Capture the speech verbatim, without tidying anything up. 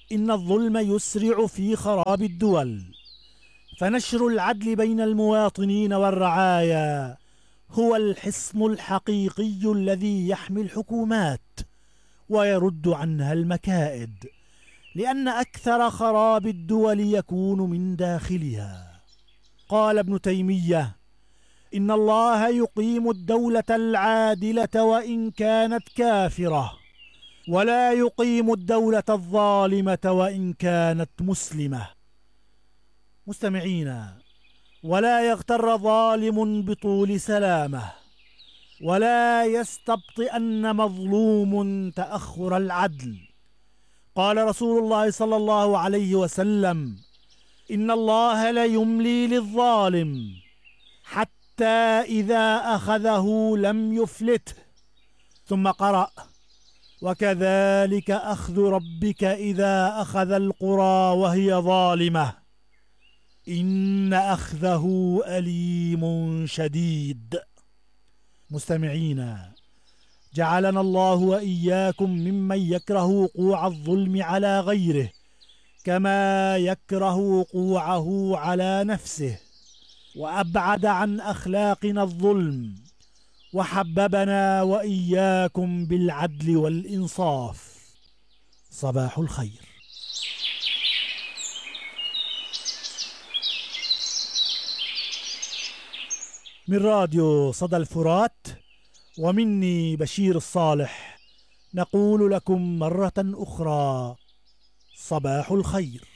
إن الظلم يسرع في خراب الدول، فنشر العدل بين المواطنين والرعايا هو الحصن الحقيقي الذي يحمي الحكومات ويرد عنها المكائد، لأن أكثر خراب الدول يكون من داخلها. قال ابن تيمية: إن الله يقيم الدولة العادلة وإن كانت كافرة، ولا يقيم الدولة الظالمة وإن كانت مسلمة. مستمعينا، ولا يغتر ظالم بطول سلامه، ولا يستبطئن مظلوم تأخر العدل. قال رسول الله صلى الله عليه وسلم: إن الله ليملي للظالم حتى إذا أخذه لم يفلته. ثم قرأ: وكذلك أخذ ربك إذا أخذ القرى وهي ظالمة إن أخذه أليم شديد. مستمعينا، جعلنا الله وإياكم ممن يكره وقوع الظلم على غيره كما يكره وقوعه على نفسه، وأبعد عن أخلاقنا الظلم، وحببنا وإياكم بالعدل والإنصاف. صباح الخير. من راديو صدى الفرات ومني بشير الصالح نقول لكم مرة أخرى: صباح الخير.